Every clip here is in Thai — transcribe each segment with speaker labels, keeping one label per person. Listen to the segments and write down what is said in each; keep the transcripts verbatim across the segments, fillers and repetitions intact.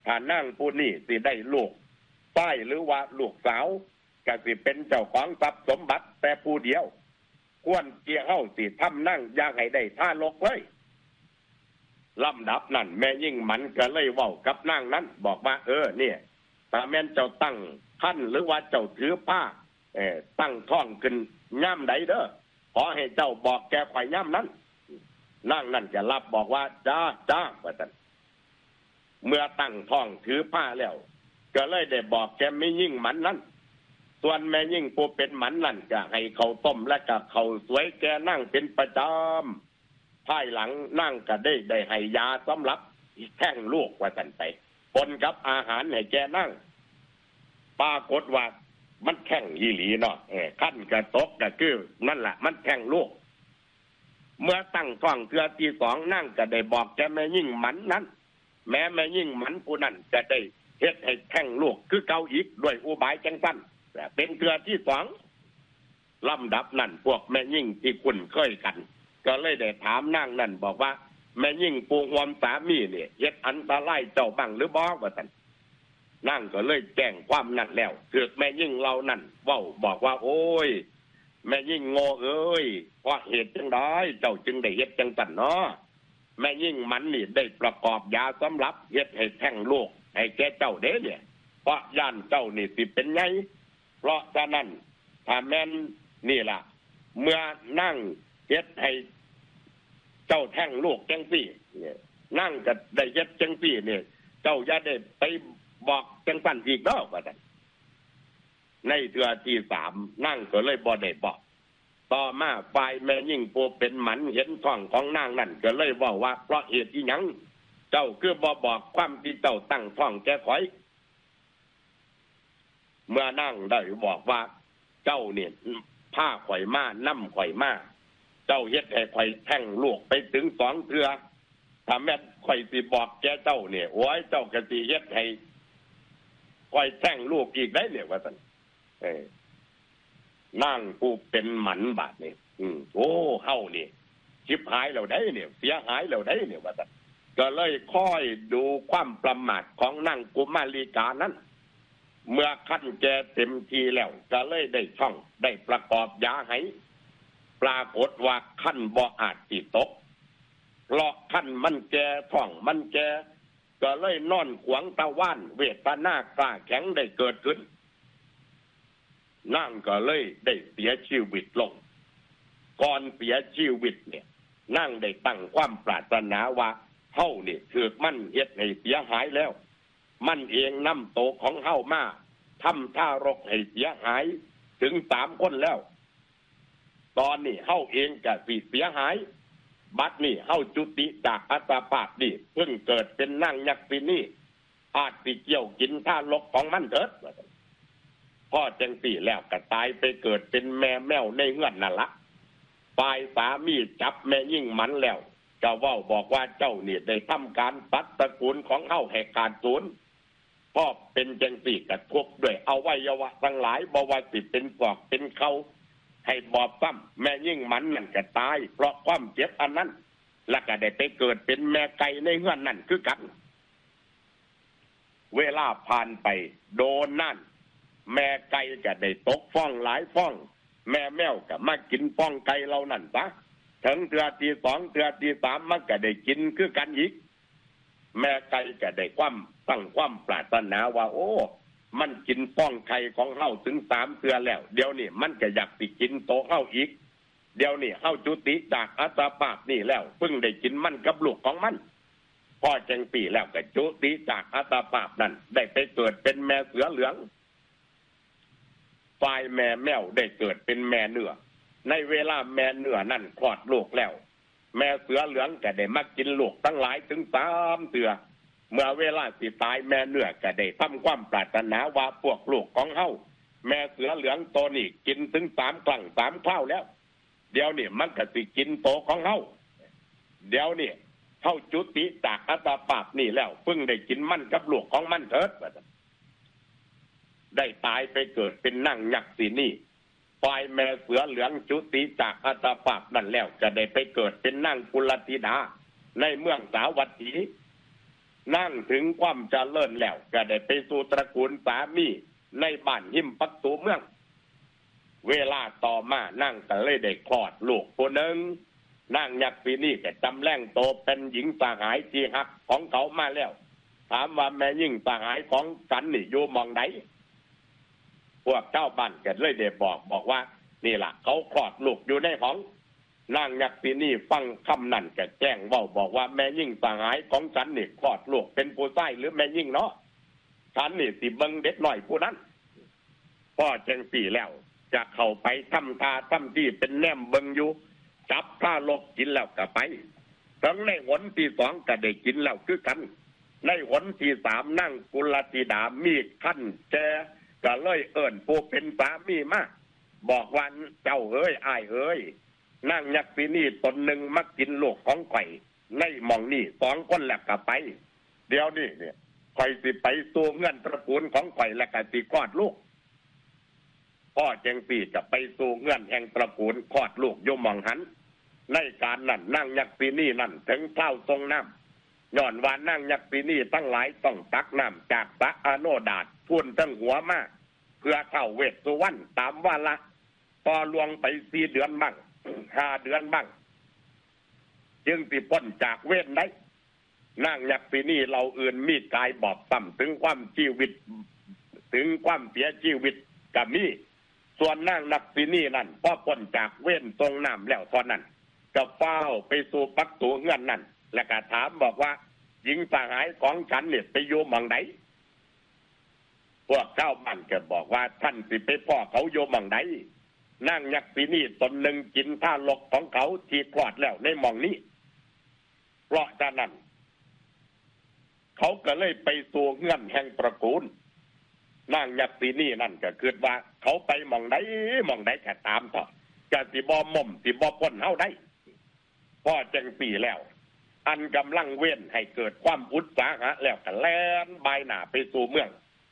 Speaker 1: ถ้านั่งผู้นี้สิได้ลูกใต้หรือว่าลูกสาวก็สิเป็นเจ้าของทรัพย์สมบัติแต่ผู้เดียวควรเกี่ยเฮาสิทำนั่งอยากให้ได้ท่าลกเลยลำดับนั้นแม่ยิ่งมันก็เลยเว้ากับนางนั้นบอกว่าเออเนี่ยถ้าแม่นเจ้าตั้งขั้นหรือว่าเจ้าถือผ้าเอ่อตั้งท้องขึ้นย่ำใดเด้อขอให้เจ้าบอกแกข่อยย่ำนั้นนางนั้นจะรับบอกว่าจ้าจ้าว่าซั่นเมื่อตั้งท้องถือผ้าแล้วก็เลยได้บอกแกไม่ยิ่งมันนั้นส่วนแม่ยิ่งผู้เป็นหมันนั่นก็ให้เขาต้มและก็เขาสวยแกนั่งเป็นประจำภายหลังนั่งก็ได้ได้ให้ยาสำหรับแท่งลูกว่าสันไปปนกับอาหารให้แกนั่งปรากฏว่ามันแข่งยีหลีเนาะขั้นกระตกก็คือนั่นแหละมันแข่งลูกเมื่อตั้งท้องเทือที่สองนั่งก็ได้บอกแกแม่ยิ่งหมันนั้นแม้แม่ยิ่งหมันผู้นั้นจะได้เฮ็ดให้แข่งลูกคือเกาอีกด้วยอุบายจังสั้นเป็นเทือที่สองลำดับนั่นพวกแม่ยิ่งที่คุ้นเคยกันก็เลยได้ถามนางนั่นบอกว่าแม่ยิ่งปูหวมสามีเนี่ยเฮ็ดอันตรายเจ้าบ้างหรือบ่ว่าซั่นนางก็เลยแจ้งความนั่นแล้วถือแม่ยิ่งเรานั่นเว้าบอกว่าโอ้ยแม่ยิ่งโง่เอ้ยเพราะเหตุจังไดเจ้าจึงได้เฮ็ดจังซั่นเนาะแม่ยิ่งมันนี่ได้ประกอบยาสำหรับเฮ็ดให้แท่งลูกให้แกเจ้าเด้เนี่ยเพราะย่านเจ้านี่สิเป็นไงเพราะฉะนั้นถ้าแม่นนี่ล่ะเมื่อนั่งเฮ็ดให้เจ้าแท่งลูกจังซี่เนี่ยนั่งก็ได้เฮ็ดจังซี่เนี่ยเจ้าอย่าได้ไปบอกจังซั่นอีกเด้อว่าซั่นในเทื่อที่สามนั่งก็เลยบ่ได้บอกต่อมาฝ่ายแม่ยิ่งผู้เป็นหมันเห็นท้องของนางนั่นก็เลยเว้าว่าเพราะเหตุอีหยังเจ้าคือบ่บอกความที่เจ้าตั้งท้องแกข่อยเมื่อนั่งได้บอกว่าเจ้าเนี่ยผ้าข่อยมาน้ำข่อยมาเจ้าเฮ็ดให้ข่อยแท่งลูกไปถึงสองเทื่อถ้าแม่ข่อยสิบอกแกเจ้าเนี่ยโอ้ยเจ้าก็สิเฮ็ดให้ข่อยแท่งลูกอีกได้เนี่ยว่าซั่นเอ้นั่งผู้เป็นหมันบาดนี่อืมโอ้เฮานี่ชิบหายแล้วได้เนี่ยเสียหายแล้วได้เนี่ยว่าซั่นก็เลยค่อยดูความประมาทของนางกุมารีกานั้นเมื่อขั้นแกเต็มทีแล้วก็เลยได้ช่องได้ประกอบยาให้ปรากฏว่าขั้นบ่อาจสิตกเพราะขั้นมันแก่ท้องมันแก่ก็เลยนอนขวางตะวันเวทนากล้าแข็งได้เกิดขึ้นนั่งก็เลยได้เสียชีวิตลงก่อนเสียชีวิตเนี่ยนั่งได้ตั้งความปรารถนาว่าเฮานี่ถูกมันเฮ็ดให้เสียหายแล้วมันเองนำโตของเฮามาทำท่ารกให้เสียหายถึงสามคนแล้วตอนนี้เฮาเองก็สิเสียหายบัดนี้เฮาจุติจากอัตภาพนี่เพิ่งเกิดเป็นนางยักษินีอาจสิเกี่ยวกินท่ารกของมันเถิดพ่อจังสี่แล้วก็ตายไปเกิดเป็นแม่แมวในเฮือนนั่นละฝ่ายสามีจับแม่ยิ่งมันแล้วก็เว้าบอกว่าเจ้านี่ได้ทำการตัดตระกูลของเฮาให้ขาดสูญพ่อเป็นจังสี่กระทบด้วยอวัยวะทั้งหลายบ่ว่าสิเป็นปอกเป็นเขาให้บอบซ้ำแม่ยิ่งมันนั่นก็ตายเพราะความเจ็บอันนั้นแล้วก็ได้ไปเกิดเป็นแม่ไก่ในเฮือนนั่นคือกันเวลาผ่านไปโดนนั่นแม่ไก่ก็ได้ตกฟ้องหลายฟ้องแม่แมวก็มากินฟ้องไก่เรานั่นซะถึงเทื่อที่สองเทื่อที่สามมันก็ได้กินคือกันอีกแม่ไก่ก็ได้ความตั้งความปรารถนาว่าโอ้มันกินฟ้องไข่ของเฮาถึงสามเทื่อแล้วเดี๋ยวนี้มันก็อยากสิกินโตเฮาอีกเดี๋ยวนี้เฮาจุติจากอัตภาพนี่แล้วเพิ่งได้กินมันกับลูกของมันพอจังปีแล้วก็จุติจากอัตภาพนั้นได้ไปเกิดเป็นแม่เสือเหลืองฝ่ายแม่แมวได้เกิดเป็นแม่เนื้อในเวลาแม่เนื้อนั่นคลอดลูกแล้วแม่เสือเหลืองก็ได้มากินลูกตั้งหลายถึงสามเทื่อเมื่อเวลาสิตายแม่เนื้อก็ได้ทำความปรารถนาว่าพวกลูกของเฮาแม่เสือเหลืองตัวนี้กินถึงสามครั้งสามคราวแล้วเดี๋ยวนี้มันก็สิกินโตของเฮาเดี๋ยวนี้เฮาจุติจากอัตภาพนี่แล้วเพิ่งได้กินมันกับลูกของมันเถิดได้ตายไปเกิดเป็นนางยักษินีฝ่ายแม่เสือเหลืองจุติจากอัตภาพนั่นแล้วจะได้ไปเกิดเป็นนางกุลธิดาในเมืองสาวัตถีนั่งถึงความเจริญแล้วก็ได้ไปสู่ตระกูลสามีในบ้านหิมประตูเมืองเวลาต่อมานั่งก็เลยได้คลอดลูกคนหนึ่งนั่งยักษ์ปีนี้ก็จำแรงโตเป็นหญิงสหายที่ฮักของเขามาแล้วถามว่าแม่ยิ่งสหายของกันนี่อยู่มองไหนพวกเจ้าบ้านก็เลยได้บอกบอกว่านี่ล่ะเขาคลอดลูกอยู่ในห้องนางยักษ์ปีนี้ฟังคำนั้นก็แจ้งเว้าบอกว่าแม่ยิ่งสหายของฉันนี่คลอดลูกเป็นผู้ชายหรือแม่ยิ่งเนาะฉันนี่สิเบิ่งเด็กหน่อยผู้นั้นพ่อจังสี่แล้วจะเข้าไปทำตาทำที่เป็นแนมเบิ่งอยู่จับข้าลกกินแล้วก็ไปทั้งในหนที่สองก็ได้กินแล้วคือกันในหนที่สามนั่งกุลธิดามีขั้นแจก็เลยเอิ่นผู้เป็นสามีมาบอกว่าเจ้าเอ้ยอ้ายเอ้ยนั่งยักษ์ปีนี่ตนหนึ่งมากินลูกของข่อยในหม่องนี่สองคนแล้วก็ไปเดี๋ยวนี้เนี่ยข่อยสิไปสู่เงื่อนตระกูลของข่อยแล้วก็สิคลอดลูกพ่อเจงปีจะไปสู่เงื่อนแห่งตระกูลคลอดลูกโยมมองหันในการนั้นนั่งยักษ์ปีนี่นั่นถึงเท่าทรงน้ำย้อนว่านั่งยักษ์ปีนี่ตั้งหลายต้องตักน้ำจากพระอโนดาตทุ่นตั้งหัวมาเพื่อเข้าเวสสุวรรณตามว่าละพอลวงไปสี่เดือนบ้างห้าเดือนบ้างจึงสิพ้นจากเวทได้นั่งยักษ์ปีนี่เราอื่นมีกายบอบต่ำถึงความชีวิตถึงความเสียชีวิตกับมีส่วนนั่งนักปีนี่นั่นพอพ้นจากเว้นทรงน้ำแล้วตอนนั้นก็เฝ้าไปสู่ปักตัวเงื่อนนั่นและก็ถามบอกว่าหญิงสหายของฉันเนี่ยไปอยู่หม่องไหนพวกเจ้าบ้านก็บอกว่าท่านสิไปพ่อเขาอยู่หม่องไหนนั่งยักษ์ปีนี่ตนหนึ่งกินท่าลกของเขาที่คลอดแล้วในหม่องนี้เพราะฉะนั้นเขาก็เลยไปสู่เงื่อนแห่งตระกูลนางยักษ์ปีนี่นั่นก็คือว่าเขาไปหม่องไหนหม่องไหนก็ตามต่อจะสิบ่ม่อมสิบ่พ้นเฮาได้พ่อจังปีแล้วอันกำลังเว้นให้เกิดความอุตสาหะแล้วก็แล่นบายหน้าไปสู่เมือง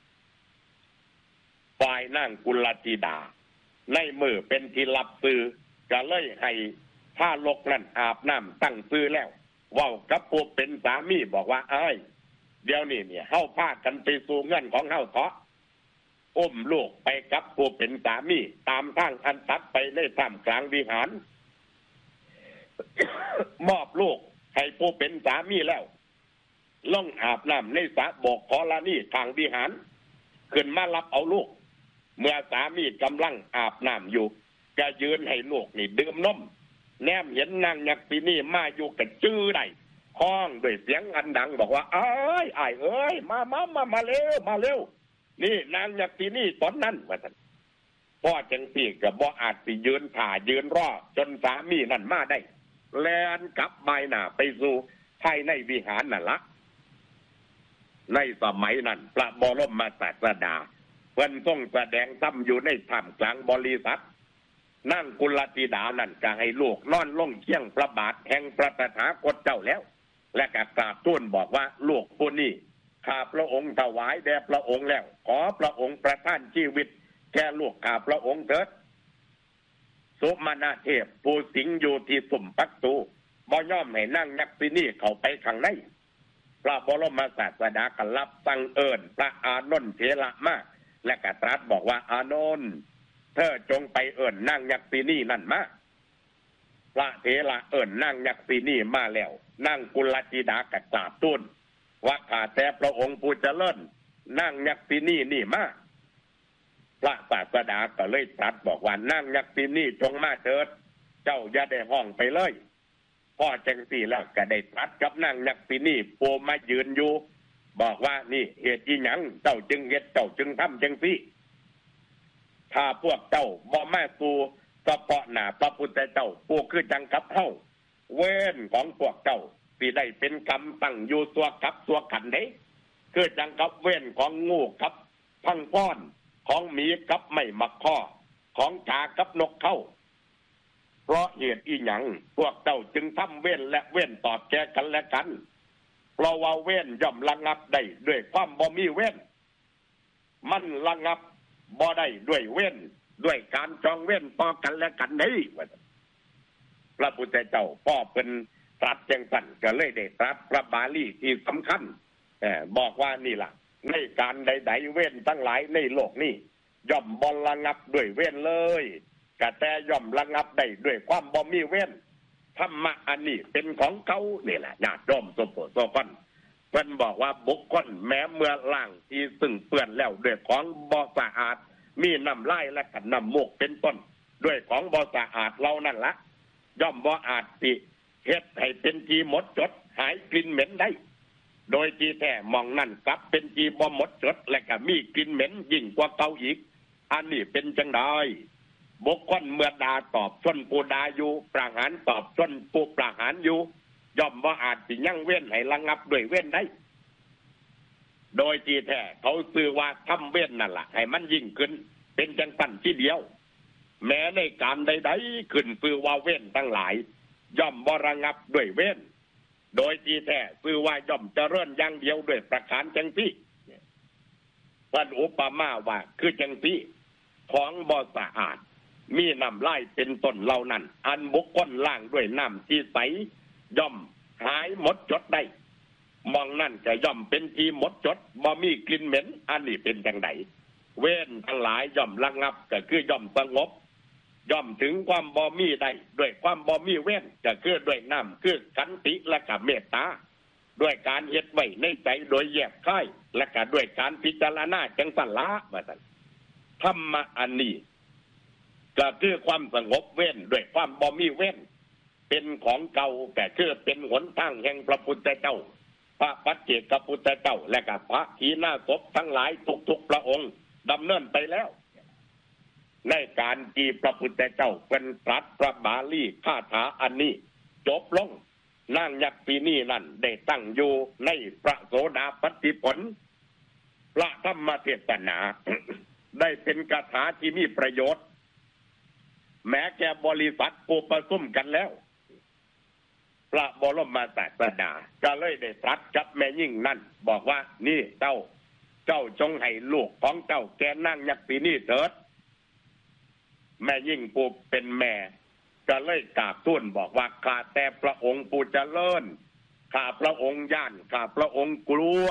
Speaker 1: ฝ่ายนางกุลธิดาในมือเป็นที่รับซื้อก็เลยให้ถ้าลกนั่นอาบน้ำตั้งซื้อแล้วเว้ากับผู้เป็นสามีบอกว่าเอ้ยเดี๋ยวนี้เนี่ยเฮาพากันไปสู่เงื่อนของเฮาเถาะอุ้มลูกไปกับผู้เป็นสามีตามทางอันตัดไปในท่ามกลางวิหาร มอบลูกให้ผู้เป็นสามีแล้วล่องอาบน้ำในสระโบกขอลานี่ทางวิหารขึ้นมารับเอาลูกเมื่อสามีกำลังอาบน้ำอยู่ก็ยืนให้ลูกนี่ดื่มนมแนมเห็นนางยักษ์ปีนี่มาอยู่กับจื้อได้ห้องด้วยเสียงอันดังบอกว่าอ้ายอ้ายเอ้ยมามามามาเร็วมาเร็วนี่นางยักษ์ปีนี่ตอนนั้นว่าท่านพ่อจังสี่กับบ่อาจสิยืนถ่ายืนรอจนสามีนั่นมาได้แลนกลับใบหน้าไปสู่ภายในวิหารนั่นละในสมัยนั้นพระบรมศาสดาเพิ่นทรงแสดงธรรมอยู่ในถ้ำกลางบริษัทนั่งกุลธิดานั่นก็ให้ลูกนอนลงเคียงพระบาทแห่งพระตถาคตเจ้าแล้วและก็กราบทูลบอกว่าลูกผู้นี้ข้าพระองค์ถวายแด่พระองค์แล้วขอพระองค์ประทานชีวิตแก่ลูกข้าพระองค์เถิดสุมาณเทพผู้สิงอยู่ที่สุ่มปักตูบ่ยอมให้นั่งยักษ์ปีนี่เข้าไปข้างในพระบรมศาสดาก็รับสั่งเอิ้นพระอานนท์เถระมาและก็ตรัสบอกว่าอานนท์เธอจงไปเอิ้นนั่งยักษ์ปีนี่นั่นมาพระเถระเอิ้นนั่งยักษ์ปีนี่มาแล้วนั่งกุลธิดากราบทูลว่าข้าแต่พระองค์ผู้เจริญนั่งยักษ์ปีนี่นี่มาพระศาสดาก็เลยตรัสบอกว่านั่งยักษ์ปีนี่จงมาเถิดเจ้าอย่าได้ห้องไปเลยพ่อจังสี่แล้วก็ได้ตรัสกับนั่งยักษ์ปีนี่โปมายืนอยู่บอกว่านี่เหตุอีหยังเจ้าจึงเฮ็ดเจ้าจึงทำจังซี่ถ้าพวกเจ้าบ่มาสู่เฉพาะหน้าพระพุทธเจ้าผู้คือจังกับเฮาเว้นของพวกเจ้าสิได้เป็นกรรมตั้งอยู่ตัวกับตัวขันเด้คือจังกับเว้นของงูกับพังป้อนของหมีกับไม่มักข้อของกากับนกเข้าเพราะเหตุอีหยังพวกเจ้าจึงทำเว้นและเว้นตอบแก่กันและกันเพราะว่าเว้นย่อมระงับได้ด้วยความบ่มีเว้นมันระงับบ่ได้ด้วยเว้นด้วยการจองเว้นต่อกันและกันนี้พระพุทธเจ้าพ่อเป็นตรัสจังสั่นก็เลยได้ตรัสพระบาลีที่สำคัญบอกว่านี่ล่ะในการใดๆเว้นทั้งหลายในโลกนี้ย่อมบ่ระงับด้วยเว้นเลยกะแต่ย่อมระงับได้ด้วยความบ่มีเว้นธรรมะอันนี้เป็นของเขานี่แหละญาติโยมสมโภชโกันเพิ่นบอกว่าบุคคลแม้เมื่อล้างที่ซึ่งเปื้อนแล้วด้วยของบ่สะอาดมีน้ำลายและกันน้ำมูกเป็นต้นด้วยของบ่สะอาดเหล่านั้นละย่อมบ่อาจสิเฮ็ดให้เป็นทีหมดจดหายกลิ่นเหม็นได้โดยที่แท้มองนั่นกลับเป็นทีบ่หมดจดและก็มีกลิ่นเหม็นยิ่งกว่าเก่าอีกอันนี้เป็นจังได๋บุคคลเมื่อด่าตอบชนผู้ด่าอยู่ประหารตอบชนผู้ประหารอยู่ย่อมบ่อาจสิยังเว้นให้ระงับด้วยเว้นได้โดยที่แท้เขาซื่อว่าทำเว้นนั่นล่ะให้มันยิ่งขึ้นเป็นจังซั่นทีเดียวแม้ในการใดๆขึ้นซื่อว่าเว้นทั้งหลายย่อมบ่ระงับด้วยเว้นโดยที่แท้ซื่อว่าย่อมเจริญอย่างเดียวด้วยประการจังซี่เพิ่นอุปมาว่าคือจังซี่ของบ่สะอาดมีน้ำลายเป็นต้นเหล่านั้นอันบุคคลล้างด้วยน้ำที่ใสย่อมหายหมดจดได้มองนั่นก็ย่อมเป็นที่หมดจดบ่มีกลิ่นเหม็นอันนี้เป็นจังได๋เว้นทั้งหลายย่อมระงับก็คือย่อมสงบย่อมถึงความบ่มีได้ด้วยความบ่มีเว้นก็คือด้วยน้ำคือขันติและก็เมตตาด้วยการเฮ็ดไว้ในใจโดยแยบคายและก็ด้วยการพิจารณาจังซั่นละว่าซั่นธรรมะอันนี้ก็คือความสงบเว้นด้วยความบ่มีเว้นเป็นของเก่าแต่คือเป็นหนทางแห่งพระพุทธเจ้าพระปัจเจกพุทธเจ้าและก็พระขีณาสพทั้งหลายทุกๆพระองค์ดำเนินไปแล้วในการที่พระพุทธเจ้าเป็นตรัสพระบาลีคาถาอันนี้จบลงนางยักษ์ปีนี้นั่นได้ตั้งอยู่ในพระโสดาปัตติผลพระธรรมเทศนา ได้เป็นคาถาที่มีประโยชน์แม้แก่บริษัทผู้ประชุมกันแล้วพระบรมศาสดาก็เลยได้ตรัสกับแม่ยิ่งนั่นบอกว่านี่เจ้าเจ้าจงให้ลูกของเจ้าแก่นางยักษ์ปีนี้เถิดแม่ยิ่งผู้เป็นแม่ก็เลยกราบทูลบอกว่าข้าแต่พระองค์ผู้เจริญข้าพระองค์ย่านข้าพระองค์กลัว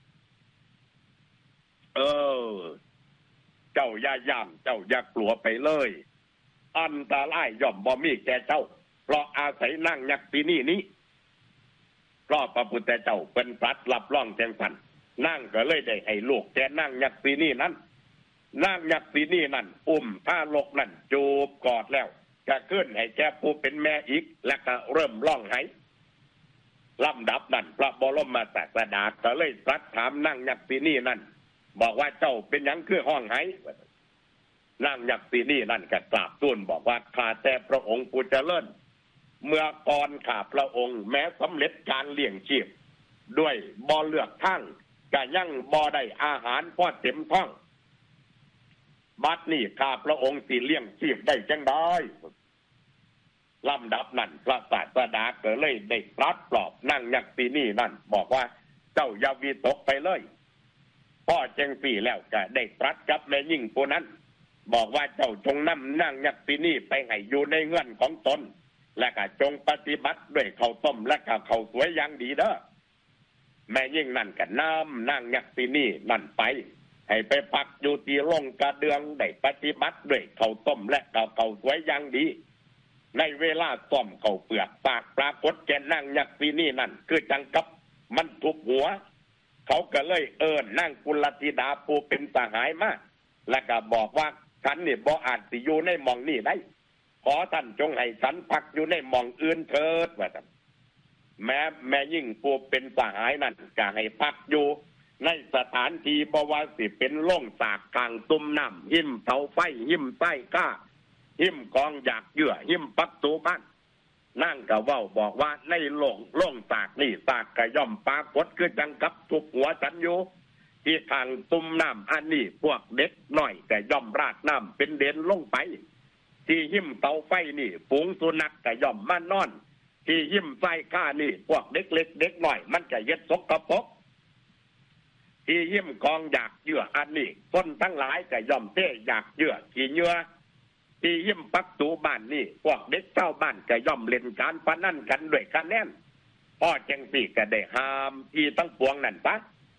Speaker 1: เออเจ้าอย่าย่านเจ้าอย่ากลัวไปเลยอันตรายย่อมบ่มีแก่เจ้าเพราะอาศัยนางยักษ์ปีนี้นี้เพราะพระพุทธเจ้าเป็นตรัสรับรองแจ้งสันนางก็เลยได้ให้ลูกแก่นางยักษ์ปีนี้นั้นนางยักษ์ปีนี้นั่นอุ้มทารกนั่นจูบกอดแล้วก็ขึ้นให้แก่ผู้เป็นแม่อีกและก็เริ่มร้องไห้ลำดับนั้นพระบรมศาสดาก็เลยตรัสถามนางยักษ์ปีนี้นั่นบอกว่าเจ้าเป็นหยังคือห้องไห้นางยักษ์ปีนี้นั่นก็กราบทูลบอกว่าข้าแต่พระองค์ผู้เจริญเมื่อก่อนข้าพระองค์แม้สำเร็จการเลี้ยงชีพด้วยบ่เลือกทางก็ยังบ่ได้อาหารพอเต็มท้องบัดนี้ข้าพระองค์สิเลี้ยงชีพได้จังได๋ลำดับนั้นพระศาสดาก็เลยได้ตรัสปลอบนางยักษ์ปีนี้นั่นบอกว่าเจ้าอย่าวิตกไปเลยพ่อจังสี่แล้วก็ได้ตรัสกับแม่ยิ่งผู้นั้นบอกว่าเจ้าจงนำนางยักษ์ปีนี้ไปให้อยู่ในเงื่อนของตนและก็จงปฏิบัติด้วยข้าวต้มและก็ข้าวสวยอย่างดีเด้อแม่ยิ่งนั่นก็นำนางยักษ์ปีนี้นั่นไปให้ไปพักอยู่ที่โรงกระเดืองได้ปฏิบัติด้วยข้าวต้มและข้าวข้าวสวยอย่างดีในเวลาต้มข้าวเปลือกปากปรากฏแก่นางยักษ์ปีนี้นั่นคือจังกับมันทุบหัวเขาก็เลยเอิ้นนางกุลธิดาผู้เป็นสหายมาแล้วก็บอกว่าฉันนี่บ่อาจสิอยู่ในหม่องนี้ได้ขอท่านจงให้ฉันพักอยู่ในหม่องอื่นเถิดว่าซั่นแม้แม่ยิ่งผู้เป็นสหายนั่นก็ให้พักอยู่ในสถานที่บ่ว่าสิเป็นโล่งสากกลางตุ่มน้ำหิ้มเสาไฟหิ้มใต้ก้าหิ้มกองหยากเยื่อหิ้มประตูบ้านนั่งก็เว้าบอกว่าในโล่งโล่งสากนี่สากก็ย่อมปรากฏคือจังกับทุกหัวฉันอยู่ที่ทางตุ่มน้ำอันนี้พวกเด็กน้อยก็ย่อมราดน้ำเป็นเด่นลงไปที่หิ้มเตาไฟนี่ฝูงสุนัขก็ย่อมมานอนที่หิ้มไฟข้านี่พวกเด็กเล็กเด็กน้อยมันก็เย็ดสกปรกที่หิ้มกองอยากเยื่ออันนี้คนทั้งหลายก็ย่อมเท่อยากเยื่อขี้เยื่อที่หิ้มปักตูบ้านนี่พวกเด็กเจ้าบ้านก็ย่อมเล่นการพนันกันด้วยคะแนนพ่อจังสี่ก็ได้ห้ามที่ทั้งปวงนั่นปะ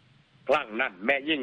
Speaker 1: ครั้งนั้นแม่ยิ่ง